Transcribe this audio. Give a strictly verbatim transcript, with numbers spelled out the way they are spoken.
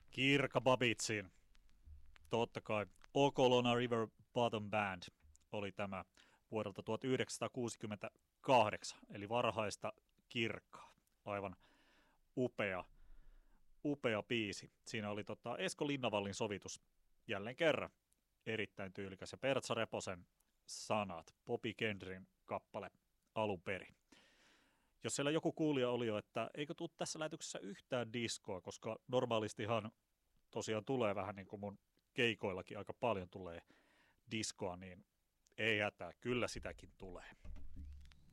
Kirka Babitsin, totta kai. Okolona River Bottom Band oli tämä vuodelta tuhatyhdeksänsataakuusikymmentäkahdeksan, eli varhaista Kirkkaa. Aivan upea, upea biisi. Siinä oli tota Esko Linnavallin sovitus jälleen kerran. Erittäin tyylikäs ja Pertsa Reposen sanat, Bobby Kendrin kappale alun perin. Jos siellä joku kuulija oli jo, että eikö tule tässä lähetyksessä yhtään diskoa, koska normaalistihan tosiaan tulee vähän niin kuin mun keikoillakin aika paljon tulee diskoa, niin ei hätää, kyllä sitäkin tulee.